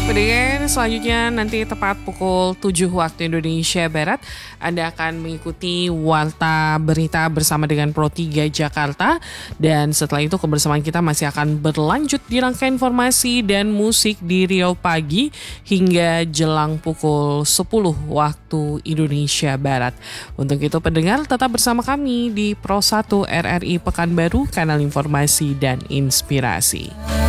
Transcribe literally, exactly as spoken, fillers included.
Pendengar, selanjutnya nanti tepat pukul tujuh waktu Indonesia Barat, Anda akan mengikuti Warta Berita bersama dengan Pro tiga Jakarta. Dan setelah itu kebersamaan kita masih akan berlanjut di rangkaian informasi dan musik di Riau Pagi hingga jelang pukul sepuluh waktu Indonesia Barat. Untuk itu pendengar, tetap bersama kami di Pro satu R R I Pekanbaru, kanal informasi dan inspirasi.